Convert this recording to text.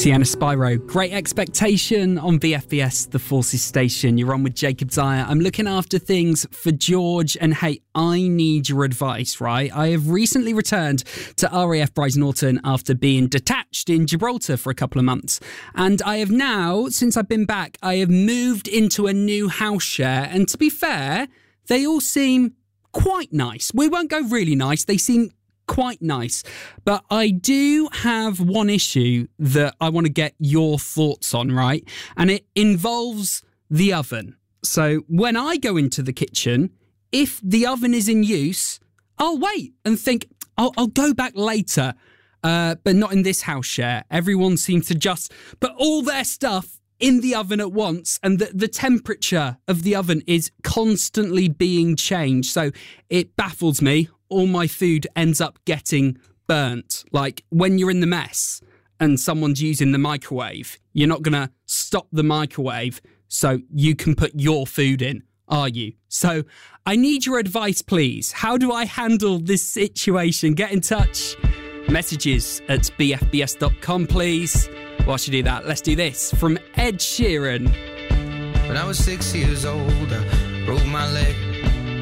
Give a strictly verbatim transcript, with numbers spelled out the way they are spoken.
Sienna Spyro, Great Expectation on V F B S, The Forces Station. You're on with Jacob Dyer. I'm looking after things for George, and hey, I need your advice, right? I have recently returned to R A F Brize Norton after being detached in Gibraltar for a couple of months. And I have now, since I've been back, I have moved into a new house share. And to be fair, they all seem quite nice. We won't go really nice. They seem quite nice. But I do have one issue that I want to get your thoughts on, right? And it involves the oven. So when I go into the kitchen, if the oven is in use, I'll wait and think, I'll, I'll go back later. Uh, but not in this house share. Everyone seems to just put all their stuff in the oven at once, and the, the temperature of the oven is constantly being changed. So it baffles me. All my food ends up getting burnt. Like when you're in the mess and someone's using the microwave, you're not going to stop the microwave so you can put your food in, are you? So I need your advice, please. How do I handle this situation? Get in touch. Messages at b f b s dot com, please. Whilst you do that, let's do this from Ed Sheeran. When I was six years old, I broke my leg.